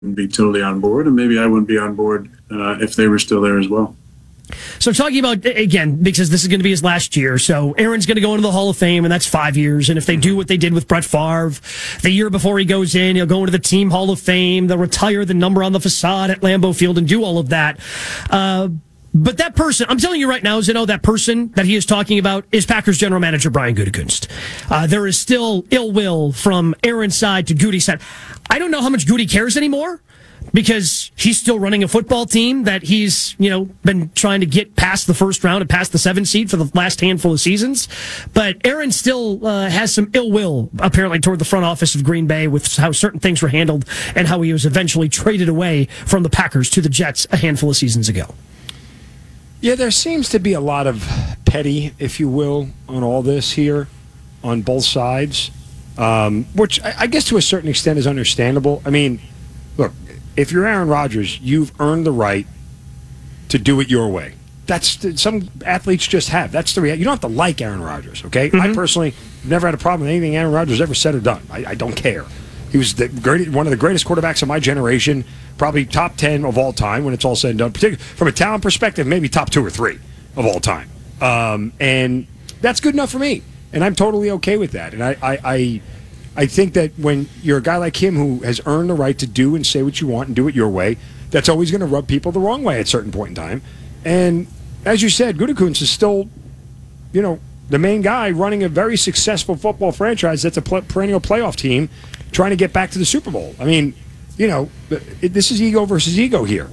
be totally on board, and maybe I wouldn't be on board if they were still there as well. So talking about, again, because this is going to be his last year, so Aaron's going to go into the Hall of Fame, and that's 5 years. And if they do what they did with Brett Favre, the year before he goes in, he'll go into the Team Hall of Fame, they'll retire the number on the facade at Lambeau Field and do all of that. But that person, I'm telling you right now, Zeno, that person that he is talking about is Packers general manager Brian Gutekunst. There is still ill will from Aaron's side to Goody's side. I don't know how much Goody cares anymore, because he's still running a football team that he's, been trying to get past the first round and past the 7th seed for the last handful of seasons. But Aaron still has some ill will, apparently, toward the front office of Green Bay with how certain things were handled and how he was eventually traded away from the Packers to the Jets a handful of seasons ago. Yeah, there seems to be a lot of petty, if you will, on all this here on both sides, which I guess to a certain extent is understandable. I mean, look, if you're Aaron Rodgers, you've earned the right to do it your way. Some athletes just have. That's the reality. You don't have to like Aaron Rodgers, okay? Mm-hmm. I personally never had a problem with anything Aaron Rodgers ever said or done. I don't care. He was one of the greatest quarterbacks of my generation, probably top 10 of all time when it's all said and done. Particularly from a talent perspective, maybe top 2 or 3 of all time. And that's good enough for me. And I'm totally okay with that. And I think that when you're a guy like him who has earned the right to do and say what you want and do it your way, that's always going to rub people the wrong way at a certain point in time. And as you said, Gutekunst is still, the main guy running a very successful football franchise that's a perennial playoff team trying to get back to the Super Bowl. I mean, this is ego versus ego here.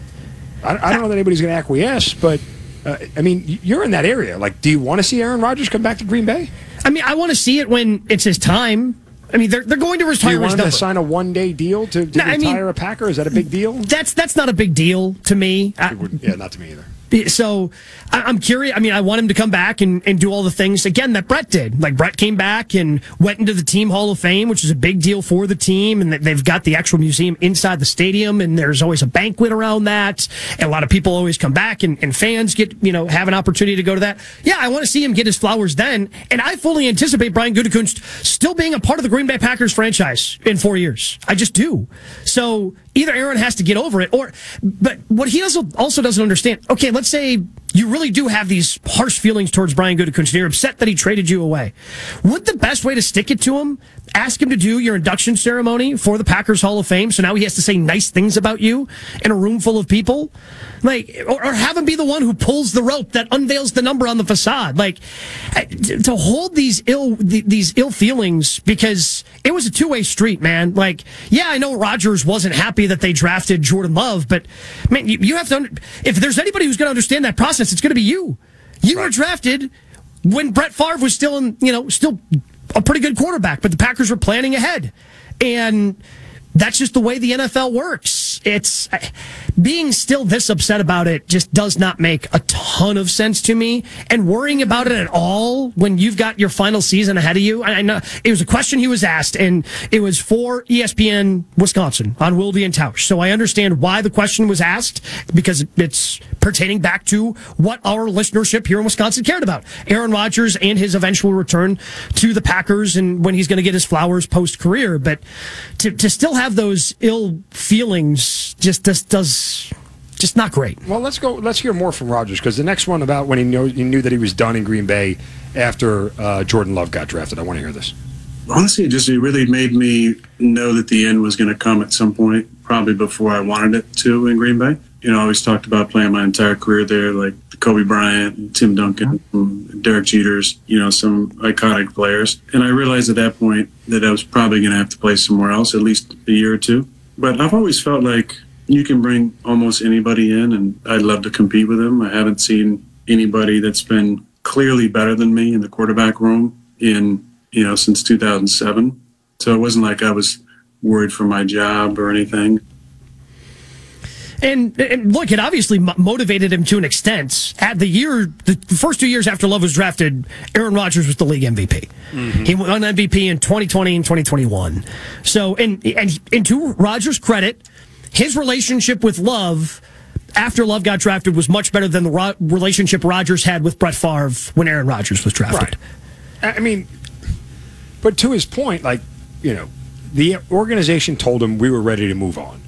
I don't know that anybody's going to acquiesce, but, you're in that area. Like, do you want to see Aaron Rodgers come back to Green Bay? I mean, I want to see it when it's his time. I mean, they're going to retire. Do you want him to sign a one-day deal to retire a Packer? Is that a big deal? That's not a big deal to me. Yeah, not to me either. So I'm curious. I mean, I want him to come back and do all the things, again, that Brett did. Like, Brett came back and went into the Team Hall of Fame, which is a big deal for the team. And they've got the actual museum inside the stadium. And there's always a banquet around that. And a lot of people always come back and fans get, have an opportunity to go to that. Yeah, I want to see him get his flowers then. And I fully anticipate Brian Gutekunst still being a part of the Green Bay Packers franchise in 4 years. I just do. So either Aaron has to get over it, but what he also doesn't understand, okay, let's say you really do have these harsh feelings towards Brian Gutekunst and you're upset that he traded you away. Would the best way to stick it to him, ask him to do your induction ceremony for the Packers Hall of Fame, so now he has to say nice things about you in a room full of people? Like, or have him be the one who pulls the rope that unveils the number on the facade. Like, to hold these ill feelings, because it was a two-way street, man. Like, yeah, I know Rodgers wasn't happy that they drafted Jordan Love, but man, you have to. If there's anybody who's going to understand that process, it's going to be you. You were drafted when Brett Favre was still a pretty good quarterback, but the Packers were planning ahead, and that's just the way the NFL works. It's being still this upset about it just does not make a ton of sense to me. And worrying about it at all when you've got your final season ahead of you. I know it was a question he was asked, and it was for ESPN Wisconsin on Wilde and Tausch. So I understand why the question was asked, because it's pertaining back to what our listenership here in Wisconsin cared about. Aaron Rodgers and his eventual return to the Packers and when he's going to get his flowers post-career. But to still have those ill feelings just not great. Well, let's hear more from Rodgers, because the next one about when he knew that he was done in Green Bay after Jordan Love got drafted. I want to hear this. Honestly, it really made me know that the end was going to come at some point, probably before I wanted it to in Green Bay. I always talked about playing my entire career there, like Kobe Bryant, and Tim Duncan, and Derek Jeters, some iconic players. And I realized at that point that I was probably going to have to play somewhere else, at least a year or two. But I've always felt like you can bring almost anybody in, and I'd love to compete with them. I haven't seen anybody that's been clearly better than me in the quarterback room since 2007. So it wasn't like I was worried for my job or anything. And look, it obviously motivated him to an extent. At the first 2 years after Love was drafted, Aaron Rodgers was the league MVP. Mm-hmm. He won MVP in 2020 and 2021. So, and to Rodgers' credit, his relationship with Love after Love got drafted was much better than the relationship Rodgers had with Brett Favre when Aaron Rodgers was drafted. Right. I mean, but to his point, the organization told him we were ready to move on.